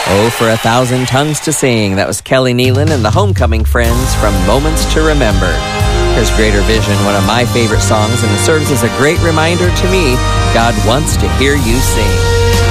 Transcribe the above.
Oh, for 1,000 tongues to sing. That was Kelly Nealon and the Homecoming Friends from Moments to Remember. Here's Greater Vision, one of my favorite songs, and it serves as a great reminder to me, God wants to hear you sing.